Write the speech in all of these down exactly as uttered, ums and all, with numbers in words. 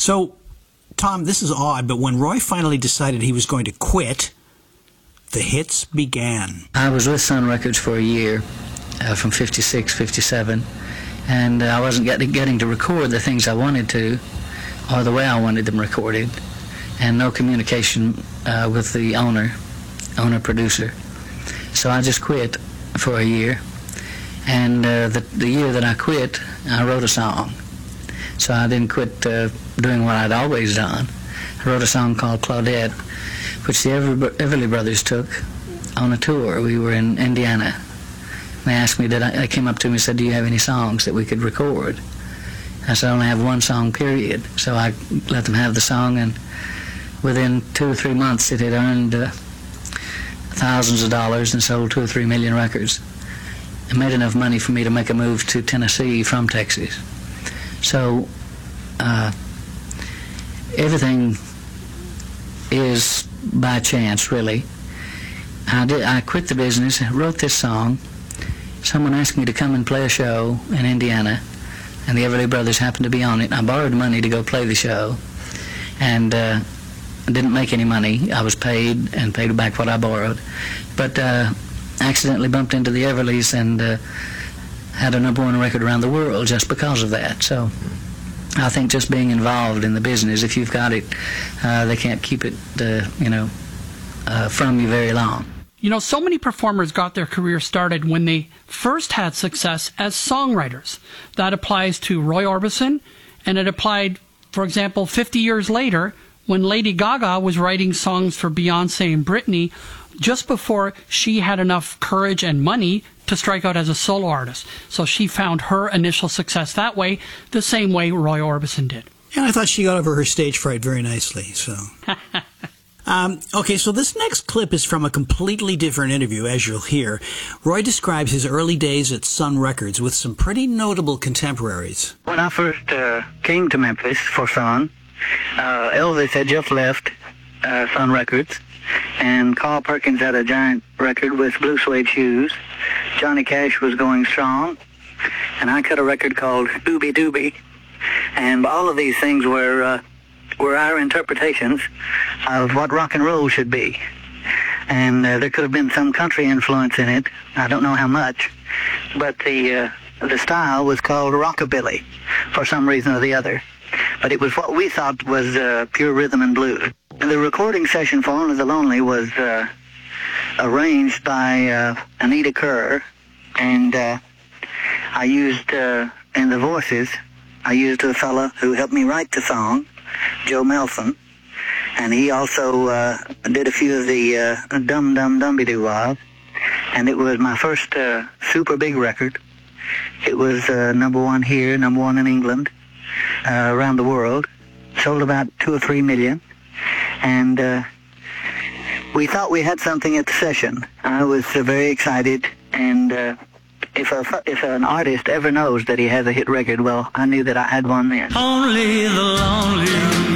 So, Tom, this is odd, but when Roy finally decided he was going to quit, the hits began. I was with Sun Records for a year, uh, from fifty-six, fifty-seven, and uh, I wasn't get, getting to record the things I wanted to, or the way I wanted them recorded, and no communication uh, with the owner, owner-producer. So I just quit for a year, and uh, the, the year that I quit, I wrote a song. So I didn't quit uh, doing what I'd always done. I wrote a song called Claudette, which the Ever Everly Brothers took on a tour. We were in Indiana. They asked me, did I, they came up to me and said, do you have any songs that we could record? I said, I only have one song, period. So I let them have the song, and within two or three months it had earned uh, thousands of dollars and sold two or three million records. It made enough money for me to make a move to Tennessee from Texas. So uh, everything is by chance, really. I did. I quit the business, wrote this song. Someone asked me to come and play a show in Indiana, and the Everly Brothers happened to be on it. I borrowed money to go play the show, and uh, didn't make any money. I was paid and paid back what I borrowed, but uh, accidentally bumped into the Everlys and uh, had a number one record around the world just because of that. So I think just being involved in the business, if you've got it, uh, they can't keep it, uh, you know, uh, from you very long. You know, so many performers got their career started when they first had success as songwriters. That applies to Roy Orbison, and it applied, for example, fifty years later when Lady Gaga was writing songs for Beyonce and Britney just before she had enough courage and money to strike out as a solo artist. So she found her initial success that way, the same way Roy Orbison did. And I thought she got over her stage fright very nicely, so... Um, okay, so this next clip is from a completely different interview, as you'll hear. Roy describes his early days at Sun Records with some pretty notable contemporaries. When I first uh, came to Memphis for Sun, uh, Elvis had just left uh, Sun Records, and Carl Perkins had a giant record with Blue Suede Shoes. Johnny Cash was going strong, and I cut a record called Doobie Doobie, and all of these things were... Uh, were our interpretations of what rock and roll should be. And uh, there could have been some country influence in it. I don't know how much. But the uh, the style was called rockabilly for some reason or the other. But it was what we thought was uh, pure rhythm and blues. The recording session for Only the Lonely was uh, arranged by uh, Anita Kerr. And uh, I used, uh, in the voices, I used a fella who helped me write the song, Joe Melson, and he also uh, did a few of the uh, Dum Dum Dumby-Doo-Wop, and it was my first uh, super big record. It was uh, number one here, number one in England, uh, around the world, sold about two or three million, and uh, we thought we had something at the session. I was uh, very excited, and uh, If, a, if an artist ever knows that he has a hit record, well, I knew that I had one then. Only the lonely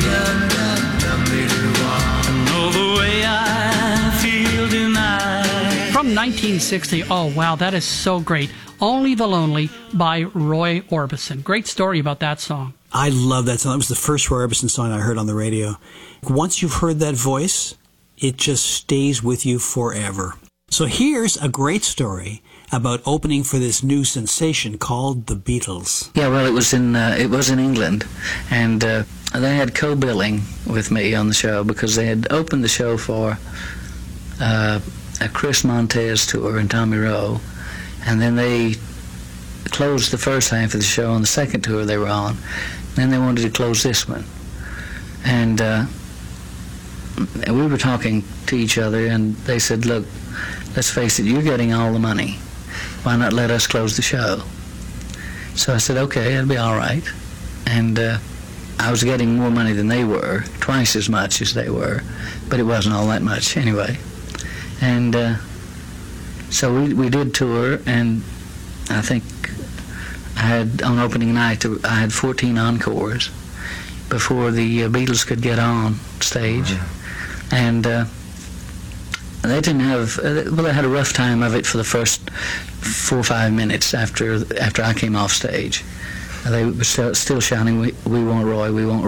know the way I feel tonight. From nineteen sixty, oh wow, that is so great. Only the Lonely by Roy Orbison. Great story about that song. I love that song. That was the first Roy Orbison song I heard on the radio. Once you've heard that voice, it just stays with you forever. So here's a great story about opening for this new sensation called the Beatles. Yeah, well, it was in uh, it was in England, and uh, they had co-billing with me on the show because they had opened the show for uh, a Chris Montez tour and Tommy Rowe, and then they closed the first half of the show on the second tour they were on. Then they wanted to close this one, and uh, we were talking to each other, and they said, "Look, let's face it, you're getting all the money. Why not let us close the show?" So I said, okay, it'll be all right. And uh, I was getting more money than they were, twice as much as they were, but it wasn't all that much anyway. And uh, so we, we did tour, and I think I had, on opening night, I had fourteen encores before the uh, Beatles could get on stage. And uh, they didn't have, uh, well, they had a rough time of it for the first four or five minutes after after I came off stage. They were still, still shouting, we, we want Roy, we want